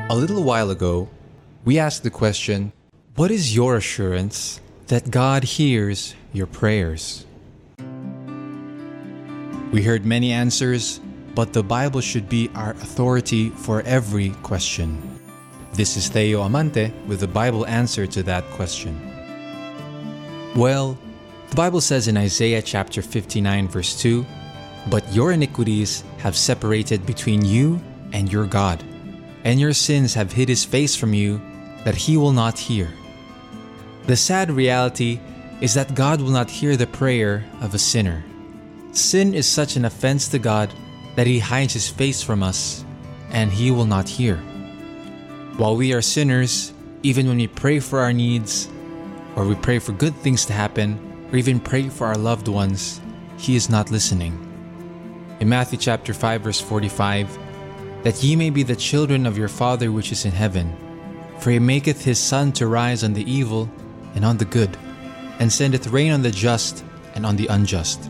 A little while ago, we asked the question, what is your assurance that God hears your prayers? We heard many answers, but the Bible should be our authority for every question. This is Theo Amante with the Bible answer to that question. Well, the Bible says in Isaiah chapter 59 verse 2, "But your iniquities have separated between you and your God, and your sins have hid his face from you, that he will not hear." The sad reality is that God will not hear the prayer of a sinner. Sin is such an offense to God that he hides his face from us, and he will not hear. While we are sinners, even when we pray for our needs, or we pray for good things to happen, or even pray for our loved ones, he is not listening. In Matthew chapter 5 verse 45, "That ye may be the children of your Father which is in heaven, for he maketh his sun to rise on the evil and on the good, and sendeth rain on the just and on the unjust."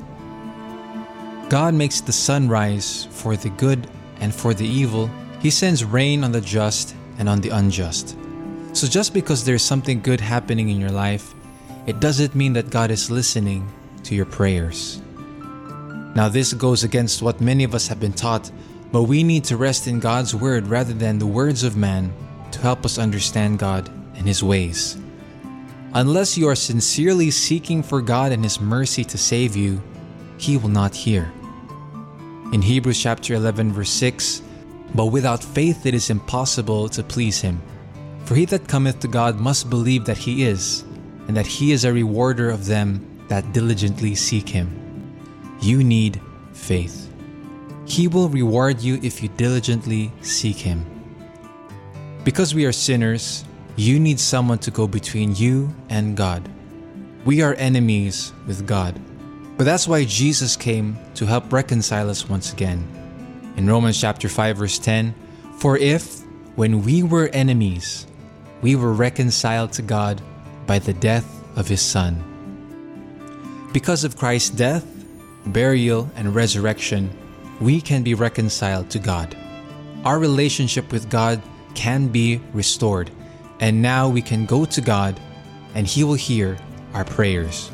God makes the sun rise for the good and for the evil. He sends rain on the just and on the unjust. So just because there's something good happening in your life, it doesn't mean that God is listening to your prayers. Now this goes against what many of us have been taught, but we need to rest in God's word rather than the words of man to help us understand God and his ways. Unless you are sincerely seeking for God and his mercy to save you, he will not hear. In Hebrews chapter 11 verse 6, "But without faith it is impossible to please him. For he that cometh to God must believe that he is, and that he is a rewarder of them that diligently seek him." You need faith. He will reward you if you diligently seek him. Because we are sinners, you need someone to go between you and God. We are enemies with God. But that's why Jesus came to help reconcile us once again. In Romans chapter 5 verse 10, "For if, when we were enemies, we were reconciled to God by the death of his Son." Because of Christ's death, burial, and resurrection, we can be reconciled to God. Our relationship with God can be restored, and now we can go to God and he will hear our prayers.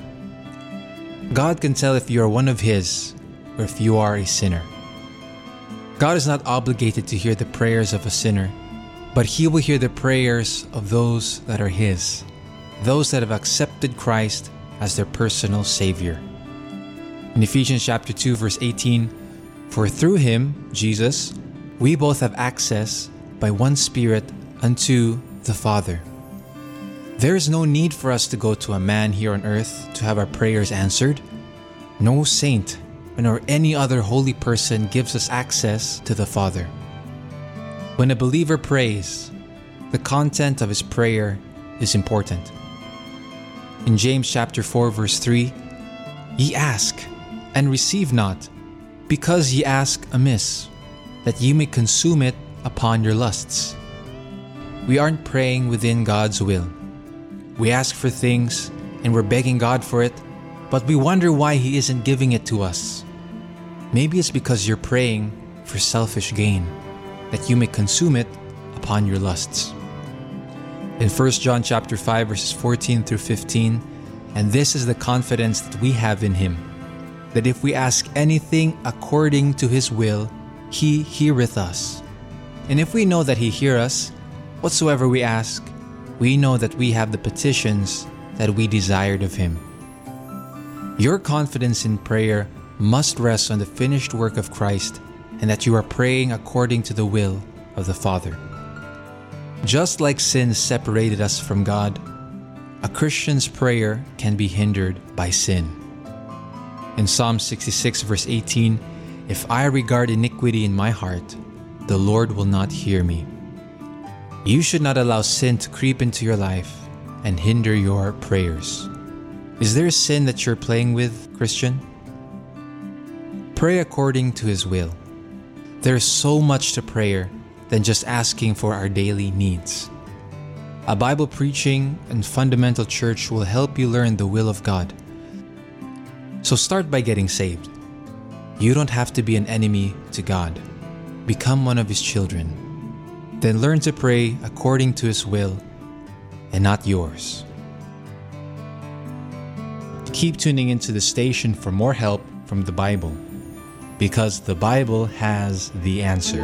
God can tell if you are one of his or if you are a sinner. God is not obligated to hear the prayers of a sinner, but he will hear the prayers of those that are his, those that have accepted Christ as their personal Savior. In Ephesians chapter 2 verse 18, "For through him, Jesus, we both have access by one Spirit unto the Father." There is no need for us to go to a man here on earth to have our prayers answered. No saint nor any other holy person gives us access to the Father. When a believer prays, the content of his prayer is important. In James chapter 4 verse 3, "Ye ask, and receive not, because ye ask amiss, that ye may consume it upon your lusts." We aren't praying within God's will. We ask for things and we're begging God for it, but we wonder why he isn't giving it to us. Maybe it's because you're praying for selfish gain, that you may consume it upon your lusts. In 1 John chapter 5 verses 14 through 15, "And this is the confidence that we have in him, that if we ask anything according to his will, he heareth us. And if we know that he hear us, whatsoever we ask, we know that we have the petitions that we desired of him." Your confidence in prayer must rest on the finished work of Christ and that you are praying according to the will of the Father. Just like sin separated us from God, a Christian's prayer can be hindered by sin. In Psalm 66 verse 18, "If I regard iniquity in my heart, the Lord will not hear me." You should not allow sin to creep into your life and hinder your prayers. Is there a sin that you're playing with, Christian? Pray according to his will. There's so much to prayer than just asking for our daily needs. A Bible preaching and fundamental church will help you learn the will of God. So start by getting saved. You don't have to be an enemy to God. Become one of his children. then learn to pray according to His will and not yours. Keep tuning into the station for more help from the Bible, because the Bible has the answer.